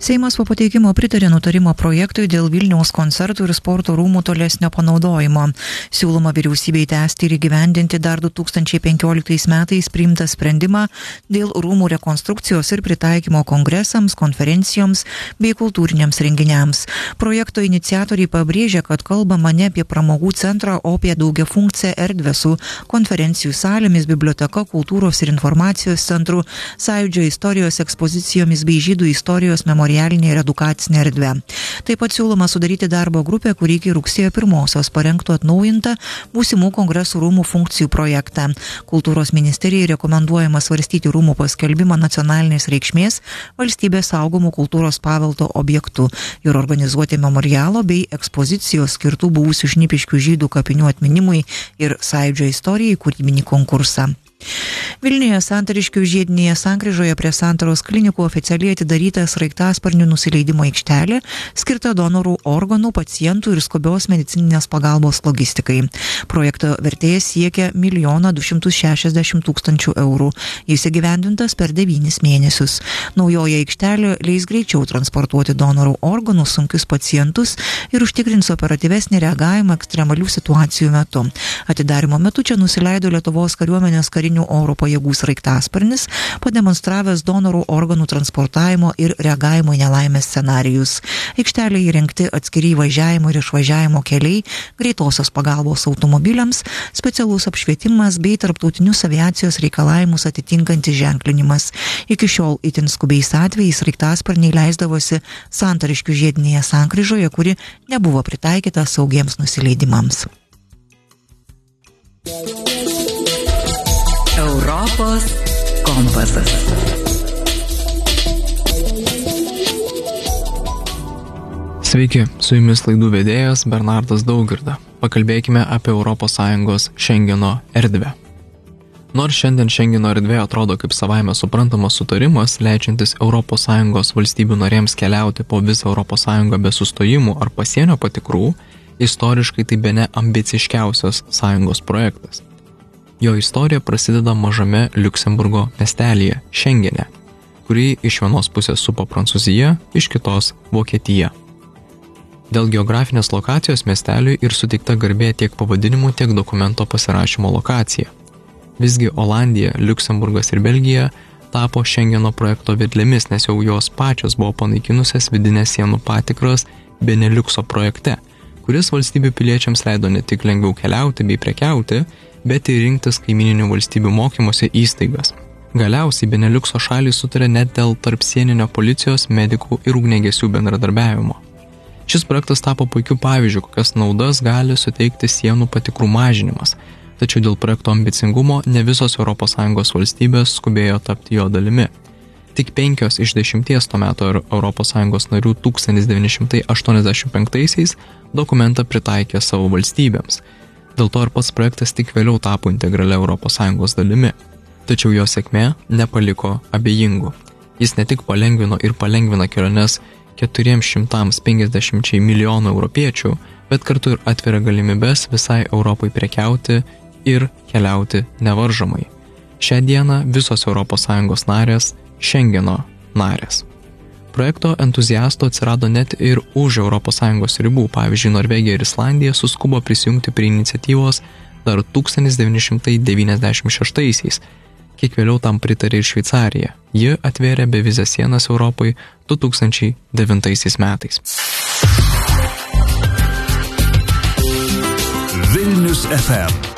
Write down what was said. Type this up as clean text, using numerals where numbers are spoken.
Seimas po pateikimo pritarė nutarimo projektui dėl Vilniaus koncertų ir sporto rūmų tolesnio panaudojimo. Siūloma vyriausybei tęsti ir įgyvendinti dar 2015 metais priimtą sprendimą dėl rūmų rekonstrukcijos ir pritaikymo kongresams, konferencijoms bei kultūriniams renginiams. Projekto iniciatoriai pabrėžia, kad kalbama ne apie pramogų centrą, o apie daugiafunkcę erdvę su konferencijų salėmis, biblioteka, kultūros ir informacijos centru, Sąjūdžio istorijos ekspozicijomis bei žydų istorijos memorialinė ir edukacinė erdvė. Taip pat siūloma sudaryti darbo grupę, kuri iki rugsėjo 1 parengtų atnaujintą būsimų kongresų rūmų funkcijų projektą. Kultūros ministerijai rekomenduojama svarstyti rūmų paskelbimą nacionalinės reikšmės valstybės saugomų kultūros paveldo objektų ir organizuoti memorialo bei ekspozicijos skirtų buvusių Šnipiškių žydų kapinių atminimui ir Sąjūdžio istorijai kūrybinį konkursą. Vilniuje Santariškių žiedinėje sankryžoje prie Santaros klinikų oficialiai atidaryta sraigtasparnių nusileidimo aikštelė, skirta donorų organų, pacientų ir skubios medicininės pagalbos logistikai. Projekto vertė siekia 1 260 000 eurų. Jis įgyvendintas per 9 mėnesius. Naujoji aikštelė leis greičiau transportuoti donorų organų, sunkius pacientus ir užtikrins operatyvesnį reagavimą ekstremalių situacijų metu. Atidarymo metu čia nusileido Lietuvos kariuomenės karinių oro pajėgų sraigtasparnis, pademonstravęs donorų organų transportavimo ir reagavimo į nelaimės scenarijus. Aikštelėje įrengti atskiri įvažiavimo ir išvažiavimo keliai, greitosios pagalbos automobiliams, specialus apšvietimas bei tarptautinius aviacijos reikalavimus atitinkantis ženklinimas. Iki šiol itin skubiais atvejais sraigtasparniai leisdavosi Santariškių žiedinėje sankryžoje, kuri nebuvo pritaikyta saugiems nusileidimams. Europos kompasas. Sveiki, su jumis laidų vedėjas Bernardas Daugirda. Pakalbėkime apie ES Šengeno erdvę. Nors šiandien Šengeno erdvė atrodo kaip savaime suprantamas sutarimas, leidžiantis ES valstybių narėms keliauti po visą ES be sustojimų ar pasienio patikrų, istoriškai tai bene ambiciškiausias sąjungos projektas. Jo istorija prasideda mažame Liuksemburgo miestelyje, Šengene, kurį iš vienos pusės supa Prancūzija, iš kitos Vokietija. Dėl geografinės lokacijos miesteliui ir suteikta garbė tiek pavadinimų, tiek dokumento pasirašymo lokacija. Visgi Olandija, Liuksemburgas ir Belgija tapo Šengeno projekto vedlėmis, nes jau jos pačios buvo panaikinusios vidinės sienų patikras Beneliukso projekte, kuris valstybių piliečiams leido ne tik lengviau keliauti bei prekiauti, bet ir rinktis kaimininių valstybių mokymosi įstaigas. Galiausiai Beneliukso šalys sutarė net dėl tarpsieninio policijos, medikų ir ugniagesių bendradarbiavimo. Šis projektas tapo puikiu pavyzdžiu, kokias naudas gali suteikti sienų patikrų mažinimas, tačiau dėl projekto ambicingumo ne visos ES valstybės skubėjo tapti jo dalimi. Tik 5 iš 10 to meto ES narių 1985-aisiais dokumentą pritaikė savo valstybėms. Dėl to ir pats projektas tik vėliau tapo integralia ES dalimi. Tačiau jo sėkmė nepaliko abejingų. Jis ne tik palengvino ir palengvina keliones 450 milijonų europiečių, bet kartu ir atveria galimybes visai Europai prekiauti ir keliauti nevaržomai. Šią dieną visos ES narės Šengeno narės. Projekto entuziastų atsirado net ir už ES ribų. Pavyzdžiui, Norvegija ir Islandija suskubo prisijungti prie iniciatyvos dar 1996-aisiais, kiek vėliau tam pritarė ir Šveicarija. Ji atvėrė bevizės sienas Europai 2009 metais. Vilnius FM